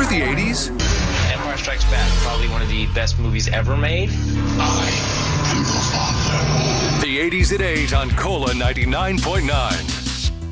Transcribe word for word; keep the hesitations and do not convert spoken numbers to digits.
the eighties? Empire Strikes Back, probably one of the best movies ever made. I am the father. The eighties at eight on Cola ninety-nine point nine.